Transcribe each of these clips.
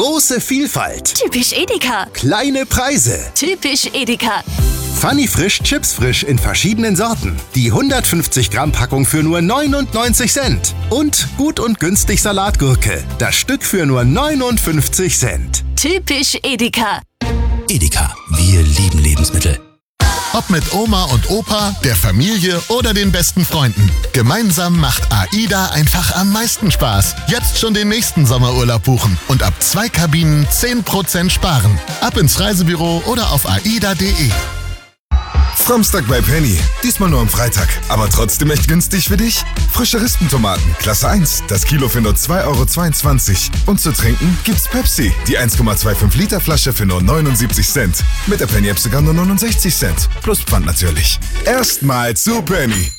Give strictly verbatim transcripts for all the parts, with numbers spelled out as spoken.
Große Vielfalt. Typisch Edeka. Kleine Preise. Typisch Edeka. Funny Frisch Chips Frisch in verschiedenen Sorten. Die hundertfünfzig Gramm Packung für nur neunundneunzig Cent. Und gut und günstig Salatgurke. Das Stück für nur neunundfünfzig Cent. Typisch Edeka. Edeka, wir lieben Lebensmittel. Ob mit Oma und Opa, der Familie oder den besten Freunden. Gemeinsam macht AIDA einfach am meisten Spaß. Jetzt schon den nächsten Sommerurlaub buchen und ab zwei Kabinen zehn Prozent sparen. Ab ins Reisebüro oder auf aida punkt de. Samstag bei Penny. Diesmal nur am Freitag, aber trotzdem echt günstig für dich. Frische Rispentomaten, Klasse eins, das Kilo für nur zwei Euro zweiundzwanzig. Und zu trinken gibt's Pepsi, die eins Komma fünfundzwanzig Liter Flasche für nur neunundsiebzig Cent. Mit der Penny-App sogar nur neunundsechzig Cent. Plus Pfand natürlich. Erstmal zu Penny.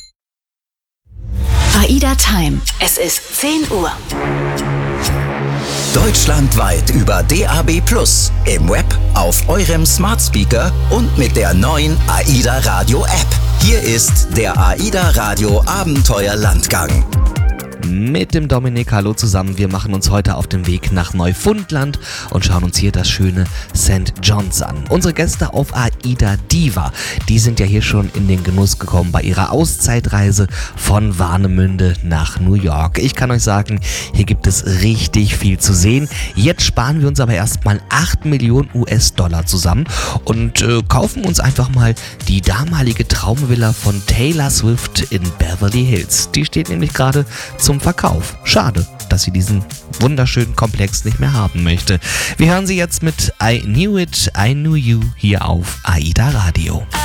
AIDA Time. Es ist zehn Uhr. Deutschlandweit über D A B plus, im Web, auf eurem Smart Speaker und mit der neuen AIDA Radio App. Hier ist der AIDA Radio Abenteuer Landgang. Mit dem Dominik, hallo zusammen. Wir machen uns heute auf den Weg nach Neufundland und schauen uns hier das schöne Sankt John's an. Unsere Gäste auf AIDA Diva, die sind ja hier schon in den Genuss gekommen bei ihrer Auszeitreise von Warnemünde nach New York. Ich kann euch sagen, hier gibt es richtig viel zu sehen. Jetzt sparen wir uns aber erstmal acht Millionen U S-Dollar zusammen und äh, kaufen uns einfach mal die damalige Traumvilla von Taylor Swift in Beverly Hills. Die steht nämlich gerade zum Verkauf. Schade, dass sie diesen wunderschönen Komplex nicht mehr haben möchte. Wir hören sie jetzt mit I Knew It, I Knew You hier auf AIDA Radio.